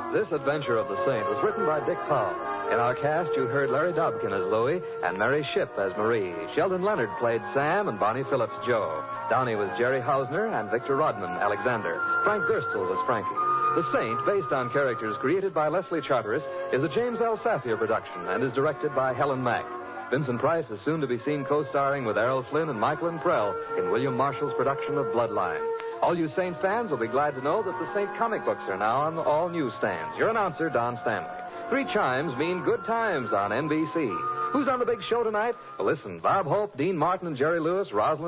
This Adventure of the Saint was written by Dick Powell. In our cast, you heard Larry Dobkin as Louie and Mary Shipp as Marie. Sheldon Leonard played Sam and Bonnie Phillips Joe. Downey was Jerry Hausner and Victor Rodman Alexander. Frank Gerstle was Frankie. The Saint, based on characters created by Leslie Charteris, is a James L. Safier production and is directed by Helen Mack. Vincent Price is soon to be seen co-starring with Errol Flynn and Michael Prell in William Marshall's production of Bloodline. All you Saint fans will be glad to know that the Saint comic books are now on all newsstands. Your announcer, Don Stanley. 3 chimes mean good times on NBC. Who's on the big show tonight? Well, listen, Bob Hope, Dean Martin, and Jerry Lewis, Rosalind